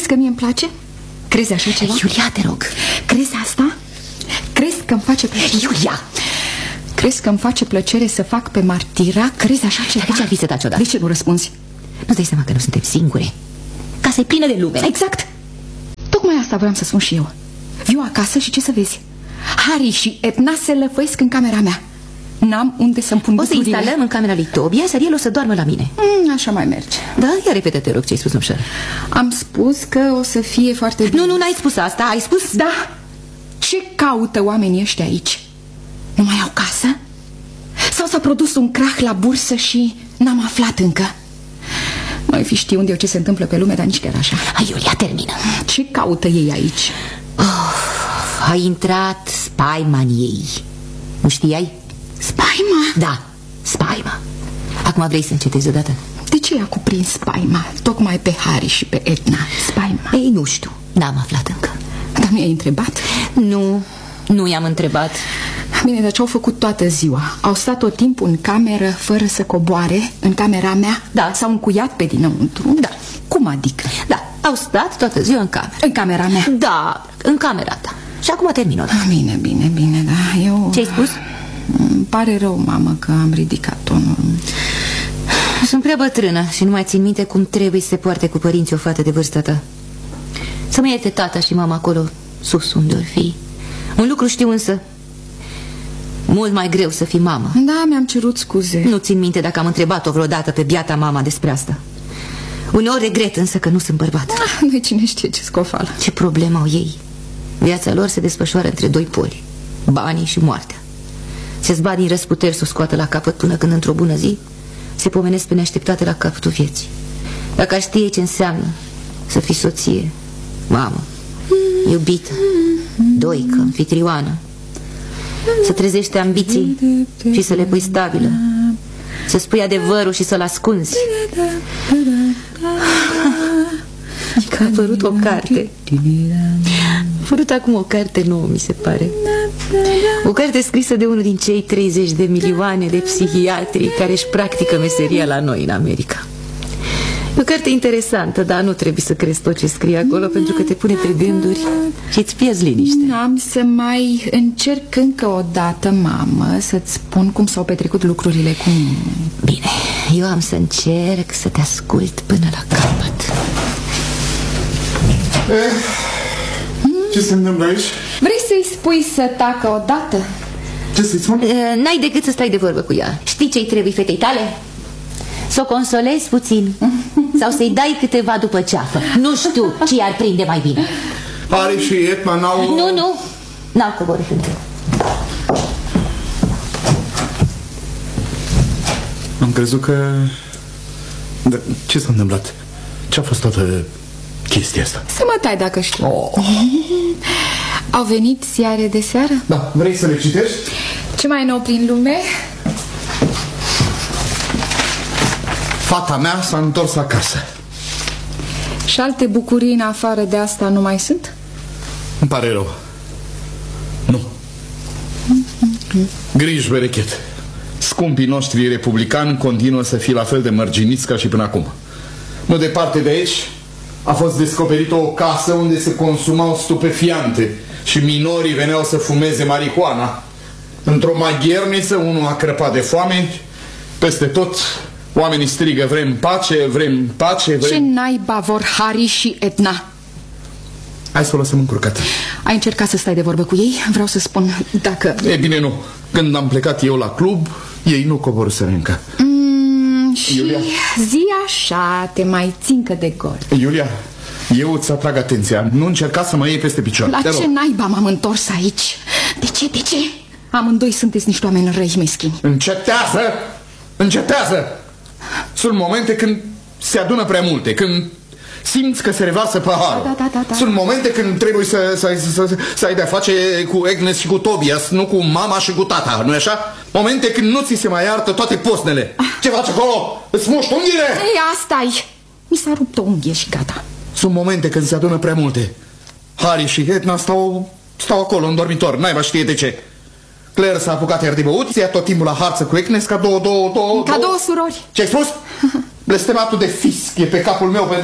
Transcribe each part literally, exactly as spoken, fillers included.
Crezi că mie îmi place? Crezi așa ceva? Iulia, te rog. Crezi asta? Crezi că îmi face plăcere? Iulia! Crezi că îmi face plăcere să fac pe martira? Crezi așa ceva? De ce ar fi să taci odată? De ce nu răspunzi? Nu-ți dai seama că nu suntem singure? Casa e plină de lume. Exact. Tocmai asta vreau să spun și eu. Viu acasă și ce să vezi? Harry și Edna se lăfăiesc în camera mea. N-am unde să-mi pun O să instalăm în camera lui Tobias, iar el o să doarmă la mine. mm, Așa mai merge. Da? Ia repete, te rog, ce ai spus, Nupșor. Am spus că o să fie foarte bine. Nu, nu, n-ai spus asta, ai spus... Da. Ce caută oamenii ăștia aici? Nu mai au casă? Sau s-a produs un crach la bursă și n-am aflat încă? Noi fi știund eu ce se întâmplă pe lume, dar nici chiar așa. Hai, Iulia, termină. Ce caută ei aici? Oh, a intrat spaima în ei. Nu știai? Spaima? Da, spaima. Acum vrei să încetezi odată? De ce a cuprins spaima tocmai pe Harry și pe Edna? Spaima? Ei, nu știu, n-am aflat încă. Dar nu i-ai întrebat? Nu, nu i-am întrebat. Bine, dar ce-au făcut toată ziua? Au stat tot timpul în cameră fără să coboare? În camera mea? Da. S-au încuiat pe dinăuntru? Da. Cum adică? Da, au stat toată ziua în cameră. În camera mea? Da, în camera ta. Și acum termin odată. Bine, bine, bine, da, eu... Ce-ai spus? Îmi pare rău, mamă, că am ridicat tonul. Sunt prea bătrână și nu mai țin minte cum trebuie să se poarte cu părinții o fată de vârsta ta. Să mă ierte tata și mama acolo sus unde or fi. Un lucru știu însă, mult mai greu să fii mamă. Da, mi-am cerut scuze. Nu țin minte dacă am întrebat-o vreodată pe biata mama despre asta. Uneori regret însă că nu sunt bărbat. Ah, noi cine știe ce scofală. Ce problemă au ei? Viața lor se desfășoară între doi poli, banii și moartea. Se zbat din răsputeri să o scoată la capăt până când într-o bună zi se pomenesc pe neașteptate la capătul vieții. Dacă ar știe ce înseamnă să fii soție, mamă, iubită, doică, anfitrioană, să trezești ambiții și să le pui stabilă, să spui adevărul și să-l ascunzi. Că a apărut o carte. A apărut acum o carte nouă, mi se pare. O carte scrisă de unul din cei treizeci de milioane de psihiatri care își practică meseria la noi în America. E o carte interesantă, dar nu trebuie să crezi tot ce scrie acolo, pentru că te pune pe gânduri și îți pierzi liniște. Am să mai încerc încă o dată, mamă, să-ți spun cum s-au petrecut lucrurile cu mine. Bine, eu am să încerc să te ascult până la capăt. Eh, ce se întâmplă aici? Vrei să-i spui să tacă o dată? Ce să-i spun? N-ai decât să stai de vorbă cu ea. Știi ce-i trebuie fetei tale? Să o consolezi puțin sau să-i dai câteva după ceafă. Nu știu ce i-ar prinde mai bine. Harry și Edna n-au... Nu, nu, n-au coborât încă. Am crezut că... Dar ce s-a întâmplat? Ce-a fost toată chestia asta? Să mă tai dacă știu. Oh. Au venit ziare de seară? Da, vrei să le citești? Ce mai nou prin lume? Fata mea s-a întors acasă. Și alte bucurii în afară de asta nu mai sunt? Îmi pare rău. Nu. Griji, berechet. Scumpii noștri republicani continuă să fie la fel de mărginiți ca și până acum. Nu departe de aici a fost descoperită o casă unde se consumau stupefiante și minorii veneau să fumeze marihuana. Într-o maghierniță unul a crăpat de foame. Peste tot oamenii strigă: vrem pace, vrem pace, vrem... Ce naiba vor Harry și Edna? Hai să o lăsăm încurcată. Ai încercat să stai de vorbă cu ei? Vreau să spun dacă... E bine, nu. Când am plecat eu la club, ei nu coborâsără încă. mm, Și Iulia. zi așa, te mai țincă de gol. Iulia, eu îți atrag atenția. Nu încerca să mă iei peste picior. La ce naiba m-am întors aici? De ce, de ce? Amândoi sunteți niște oameni răi meschini. Încetează! Încetează! Sunt momente când se adună prea multe, când simți că se revarsă paharul. Da, da, da, da. Sunt momente când trebuie să, să, să, să, să ai de-a face cu Agnes și cu Tobias, nu cu mama și cu tata, nu-i așa? Momente când nu ți se mai iartă toate posnele. Ce faci acolo? Îți muști unghiile? Ei, asta-i. Mi s-a rupt o unghie și gata. Sunt momente când se adună prea multe. Harry și Edna stau, stau acolo în dormitor, naiba știe de ce. Claire s-a apucat iar de băut, ia tot timpul la harță cu Agnes ca două, două, două... Ca două surori. Ce-ai spus? Blestematul de fisc e pe capul meu pentru,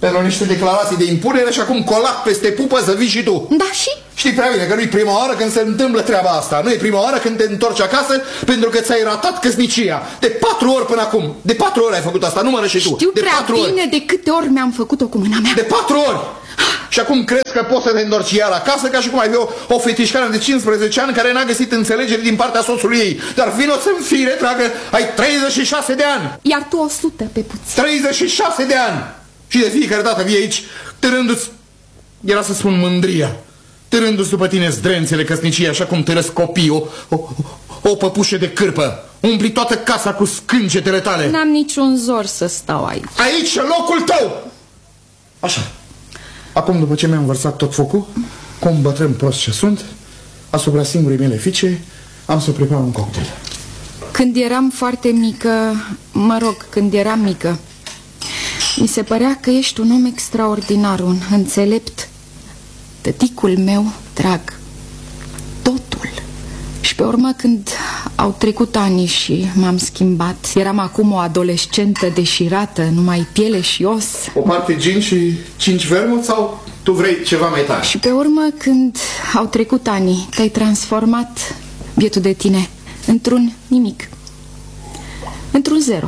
pentru niște declarații de impunere și acum colac peste pupă să vii și tu. Da, și? Știi prea bine că nu-i prima oară când se întâmplă treaba asta. Nu e prima oară când te întorci acasă pentru că ți-ai ratat căsnicia. De patru ori până acum. De patru ori ai făcut asta, numără și tu. Știu de prea patru bine ori. de câte ori mi-am făcut-o cu mâna mea. De patru ori. Și acum crezi că poți să te întorci iar acasă ca și cum ai fi o, o fetișcană de cincisprezece ani care n-a găsit înțelegere din partea soțului ei. Dar vino să-mi fire, dragă, ai treizeci și șase de ani. Iar tu o sută pe puțin. treizeci și șase de ani. Și de fiecare dată vii aici târându-ți, era să spun mândria, târându-ți după tine zdrențele căsniciei, așa cum târăsc copii, o, o, o păpușă de cârpă. Umpli toată casa cu scâncetele tale. N-am niciun zor să stau aici. Aici e locul tău. Așa. Acum, după ce mi-am vărsat tot focul, cum bătrân prost ce sunt, asupra singurii mele fiice, am să prepar un cocktail. Când eram foarte mică, mă rog, când eram mică, mi se părea că ești un om extraordinar, un înțelept. Tăticul meu drag, totul. Și pe urmă, când au trecut ani și m-am schimbat, eram acum o adolescentă deșirată, numai piele și os. O parte gin și cinci vermut sau tu vrei ceva mai tare? Și pe urmă, când au trecut ani, te-ai transformat, bietul de tine, într-un nimic, într-un zero.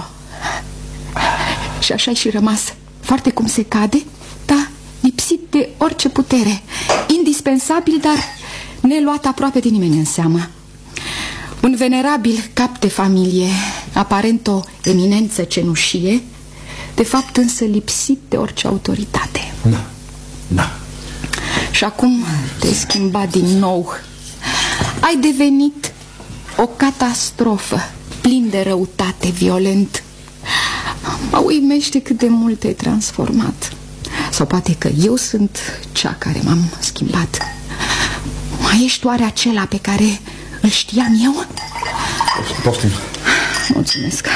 Și așa ai și rămas, foarte cum se cade, da, lipsit de orice putere, indispensabil, dar neluat aproape de nimeni în seamă. Un venerabil cap de familie, aparent o eminență cenușie, de fapt însă lipsit de orice autoritate. Da, da. Și acum te-ai schimbat din nou. Ai devenit o catastrofă, plin de răutate, violent. Mă uimește cât de mult te-ai transformat. Sau poate că eu sunt cea care m-am schimbat. Mai ești oare acela pe care îl știam eu? Poftim. Mulțumesc.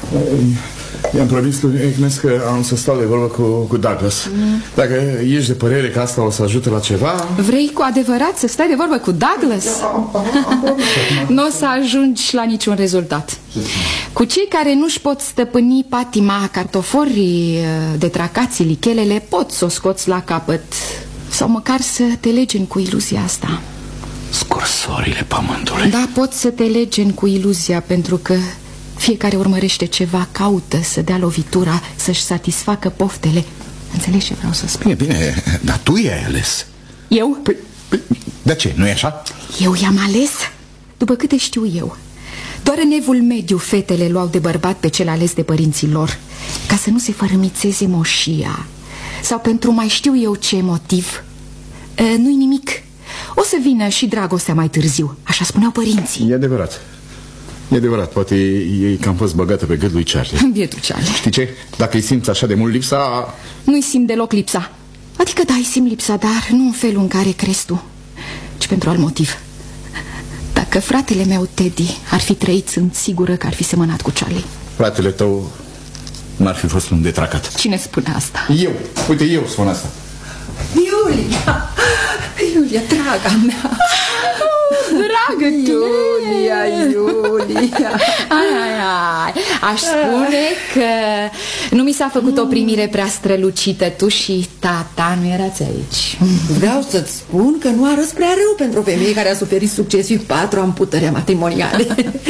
I-am promis lui Agnes că am să stau de vorbă cu, cu Douglas. mm. Dacă ești de părere că asta o să ajute la ceva... Vrei cu adevărat să stai de vorbă cu Douglas? Nu o să ajungi la niciun rezultat. Cu cei care nu-și pot stăpâni patima, cartoforii, detracații, lichelele, poți să o scoți la capăt. Sau măcar să te legeni cu iluzia asta. Scursorile pământului. Da, poți să te legeni cu iluzia, pentru că fiecare urmărește ceva, caută să dea lovitura, să-și satisfacă poftele. Înțelegi ce vreau să spun? Bine, bine, dar tu i-ai ales. Eu? Păi, păi, de ce? Nu e așa? Eu i-am ales? După câte știu eu, doar în evul mediu fetele luau de bărbat pe cel ales de părinții lor, ca să nu se fărâmițeze moșia. Sau pentru mai știu eu ce motiv. e, Nu-i nimic. O să vină și dragostea mai târziu, așa spuneau părinții. E adevărat. E adevărat, poate ei cam fost băgată pe gât lui Charlie. Bietul Charlie. Știi ce? Dacă îi simți așa de mult lipsa... Nu-i simt deloc lipsa. Adică da, îi simt lipsa, dar nu în felul în care crezi tu, ci pentru alt motiv. Dacă fratele meu, Teddy, ar fi trăit, sunt sigură că ar fi semănat cu Charlie. Fratele tău n-ar fi fost un detracat. Cine spune asta? Eu, uite, eu spun asta. Iulia, Iulia, draga mea. Dragă, Iulia, Iulia. Ai, ai, ai. Aș spune că nu mi s-a făcut o primire prea strălucită. Tu și tata nu erați aici. Vreau să-ți spun că nu arăți prea rău pentru o femeie care a suferit succesiv patru amputări matrimoniale.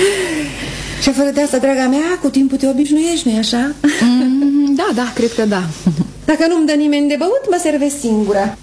Și fără de asta, draga mea, cu timpul te obișnuiești, nu-i așa? Mm, da, da, cred că da. Dacă nu-mi dă nimeni de băut, mă servesc singură.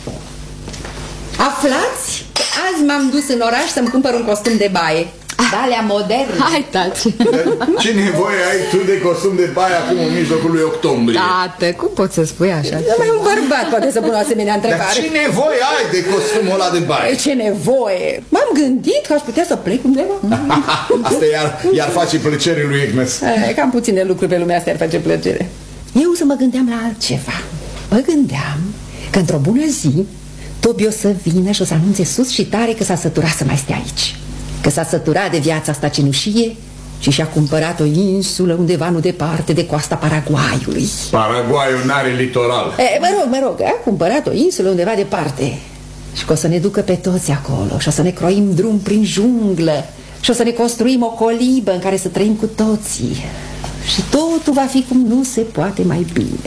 Aflați că azi m-am dus în oraș să-mi cumpăr un costum de baie. De-alea moderne. Hai, taci. Ce nevoie ai tu de costum de baie acum în mijlocul lui octombrie? Tată, cum poți să spui așa? Numai un bărbat poate să pună o asemenea întrebare. Dar ce nevoie ai de costumul ăla de baie? Ce nevoie? M-am gândit că aș putea să plec undeva. Asta iar, iar face plăcere lui Agnes. E, cam puține lucruri pe lumea asta ar face plăcere. Eu să mă gândeam la altceva. Mă gândeam că într-o bună zi Tobi o să vină și o să anunțe sus și tare că s-a săturat să mai stea aici. Că s-a săturat de viața asta cenușie și și-a cumpărat o insulă undeva nu departe de coasta Paraguayului. Paraguayul n-are litoral. E, mă rog, mă rog, a cumpărat o insulă undeva departe. Și că o să ne ducă pe toți acolo și o să ne croim drum prin junglă și o să ne construim o colibă în care să trăim cu toții. Și totul va fi cum nu se poate mai bine.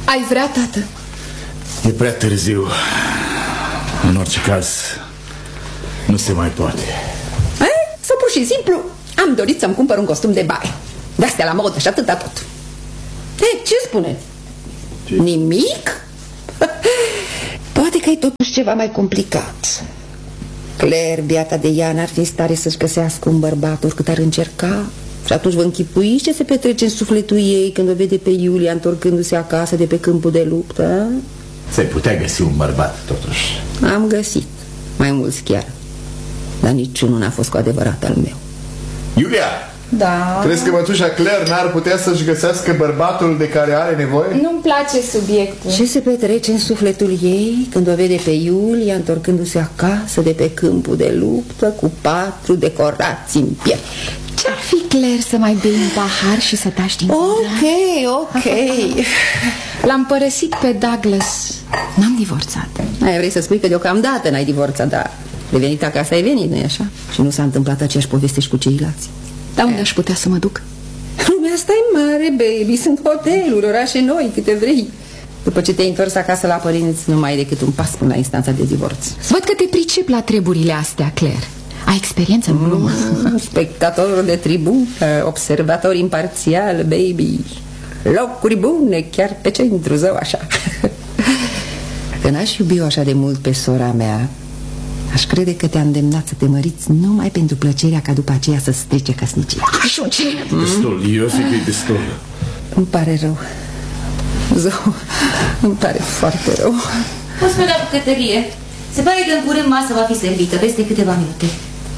Ai vrea, tată? E prea târziu. În orice caz, nu se mai poate. E? Sau pur și simplu am dorit să-mi cumpăr un costum de baie. De-astea la modă și atâta tot. E, ce spuneți? Ce? Nimic? Poate că e totuși ceva mai complicat. Claire, biata de ea, n-ar fi în stare să-și găsească un bărbat oricât ar încerca. Și atunci vă închipuiți ce se petrece în sufletul ei când o vede pe Iulia întorcându-se acasă de pe câmpul de luptă? Se putea găsi un bărbat, totuși. Am găsit, mai mulți chiar. Dar niciunul n-a fost cu adevărat al meu. Iulia! Da. Crezi că mătușa Claire n-ar putea să-și găsească bărbatul de care are nevoie? Nu-mi place subiectul. Ce se petrece în sufletul ei când o vede pe Iulia întorcându-se acasă de pe câmpul de luptă cu patru decorați în piept? Ce-ar fi, Claire, să mai bei un pahar și să taci din gură? Ok, ok. L-am părăsit pe Douglas. N-am divorțat. Ai, vrei să spui că deocamdată n-ai divorțat, dar de venit acasă ai venit, nu-i așa? Și nu s-a întâmplat aceeași poveste și cu ceilalți. Dar unde aș putea să mă duc? Lumea asta e mare, baby. Sunt hoteluri, orașe noi, câte vrei. După ce te-ai întors acasă la părinți, nu mai e decât un pas până la instanța de divorț. Văd că te pricep la treburile astea, Claire. Ai experiență în glumă. Mm, spectator de tribună, observator imparțial, baby. Locuri bune, chiar pe centru, zău așa. Că n-aș iubi așa de mult pe sora mea, aș crede că te-a îndemnat să te măriți numai pentru plăcerea ca după aceea să strice căsnicia. Ajunge! Destul, eu zic că e destul. Îmi pare rău. Zău, îmi pare foarte rău. Poți pe la bucătărie. Se pare că în curând masa va fi servită, peste câteva minute.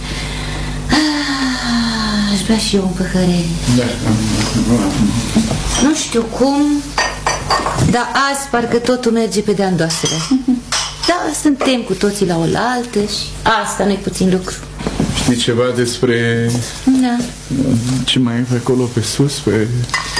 Ah, aș vrea și eu un păhărel. Da. Nu știu cum, dar azi parcă totul merge pe de-a îndoasele. Da, suntem cu toții la oaltă și asta nu-i puțin lucru. Știi ceva despre... Da. Ce mai e pe acolo, pe sus, pe...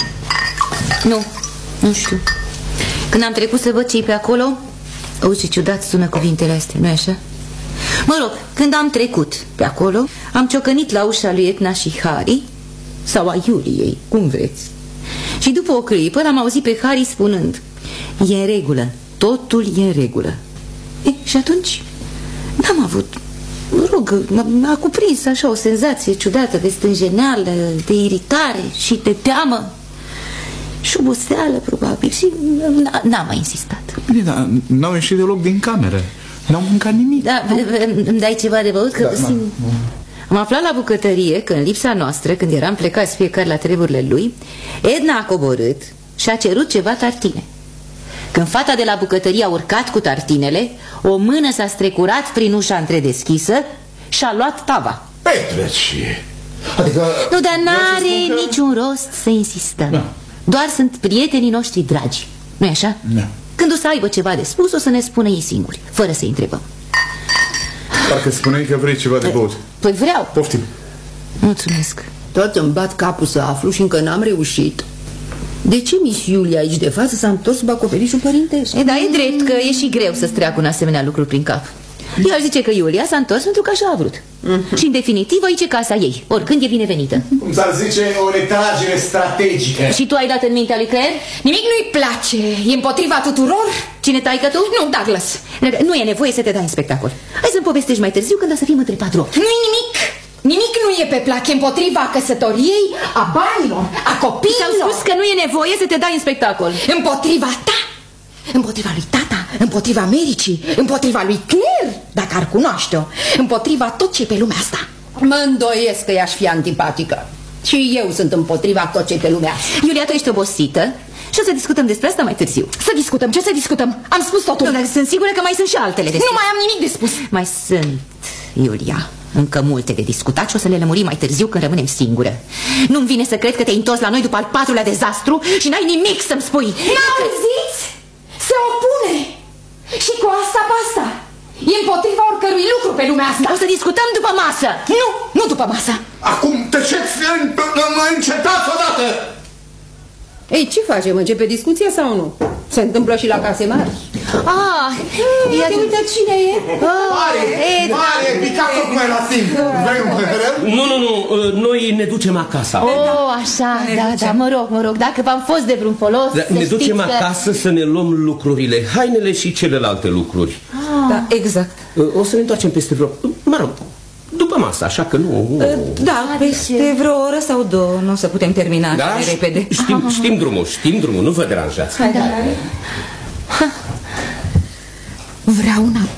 Nu, nu știu. Când am trecut să văd ce-i pe acolo, auzi ce ciudat sună cuvintele astea, nu-i așa? Mă rog, când am trecut pe acolo, am ciocănit la ușa lui Etna și Harry, sau a Iuliei, cum vreți. Și după o clipă l-am auzit pe Harry spunând: e în regulă, totul e în regulă. E, și atunci n-am avut, mă rog, m-a cuprins așa o senzație ciudată de stânjeneală, de iritare și de teamă și oboseală, probabil, și n-am mai insistat. Bine, dar n-au ieșit deloc din cameră. N-au mâncat nimic. Da, îmi dai ceva de băut? Că da, puțin... da. Am aflat la bucătărie că în lipsa noastră, când eram plecați fiecare la treburile lui, Edna a coborât și a cerut ceva tartine. Când fata de la bucătărie a urcat cu tartinele, o mână s-a strecurat prin ușa întredeschisă și a luat tava. Petreci! Adică... Nu, dar n-are că... niciun rost să insistăm. Da. Doar sunt prietenii noștri dragi, nu-i așa? Da. Când o să aibă ceva de spus, o să ne spună ei singuri, fără să-i întrebăm. Parcă spuneai că vrei ceva de băut. Păi vreau. Poftim. Mulțumesc. Tot îmi bat capul să aflu și încă n-am reușit. De ce Miss Iulia aici de față s-a întors sub acoperișul părintesc? E, da, e drept că e și greu să-ți treacă un asemenea lucru prin cap. Eu aș zice că Iulia s-a întors pentru că așa a vrut. Și în definitiv aici e casa ei, oricând e binevenită. Cum s-ar zice, o retragere strategică. Și tu ai dat în mintea lui Claire? Nimic nu-i place, e împotriva tuturor. Cine taică tu? Nu, Douglas. Nu e nevoie să te dai în spectacol. Hai să-mi povestești mai târziu când o să fim între patru ochi. Nu-i nimic. Nimic nu e pe plac, e împotriva căsătoriei, a banilor, a copiilor. Ți-am spus că nu e nevoie să te dai în spectacol. Împotriva ta, împotriva lui tata, împotriva Americii, împotriva lui Claire, dacă ar cunoaște-o, împotriva tot ce e pe lumea asta. Mă îndoiesc că i-aș fi antipatică. Și eu sunt împotriva tot ce e pe lumea asta. Iulia, tu ești obosită și o să discutăm despre asta mai târziu. Să discutăm, ce să discutăm? Am spus totul. Nu, dar sunt sigură că mai sunt și altele de spus. Nu mai am nimic de spus. Mai sunt, Iulia, încă multe de discutat și o să le lămurim mai târziu când rămânem singură. Nu-mi vine să cred că te-ai întors la noi după al patrulea dezastru și n-ai nimic să-mi spui. N-auziți? Se opune. Și cu asta basta. E împotriva oricărui lucru pe lumea asta. O să discutăm după masă. Nu, nu după masă. Acum tăceți, mă încetați odată! Ei, ce facem? Începe discuția sau nu? Se întâmplă și la case mari. Ah, ia uite cine e. Mare, mare, picat tocmai la timp. Vrei un păhărel? Nu, nu, nu, noi ne ducem acasă. Oh, așa, da, da, mă rog, mă rog, dacă v-am fost de vreun folos, Da, să ne știți ducem că... acasă să ne luăm lucrurile, hainele și celelalte lucruri. Da, exact. O să ne întoarcem peste vreo, mă rog, după masă, așa că nu... Da, peste vreo oră sau două nu o să putem termina Da, așa de repede. știm, știm drumul, știm drumul, nu vă deranjați. Vreau una